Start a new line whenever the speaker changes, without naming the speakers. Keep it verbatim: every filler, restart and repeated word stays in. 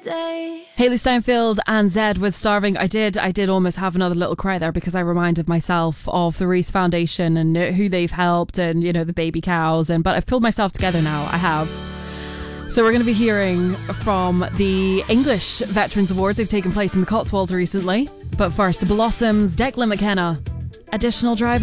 day.
Hayley Steinfeld and Zed with Starving. I did I did almost have another little cry there because I reminded myself of the Reese Foundation and who they've helped and, you know, the baby cows. And But I've pulled myself together now. I have. So we're going to be hearing from the English Veterans Awards. They've taken place in the Cotswolds recently. But first, Blossom's Declan McKenna, Additional Driver.